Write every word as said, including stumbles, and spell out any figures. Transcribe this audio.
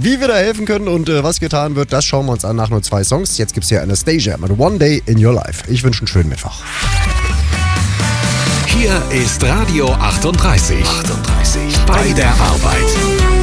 Wie wir da helfen können und äh, was getan wird, das schauen wir uns an nach nur zwei Songs. Jetzt gibt's hier Anastasia mit One Day in Your Life. Ich wünsche einen schönen Mittwoch. Hier ist Radio achtunddreißig. achtunddreißig. Bei der Arbeit.